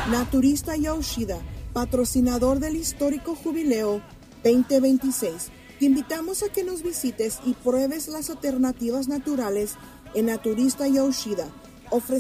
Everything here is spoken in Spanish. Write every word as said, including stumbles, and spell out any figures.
Naturista Yoshida, patrocinador del histórico Jubileo veinte veintiséis. Te invitamos a que nos visites y pruebes las alternativas naturales en Naturista Yoshida. Ofrecemos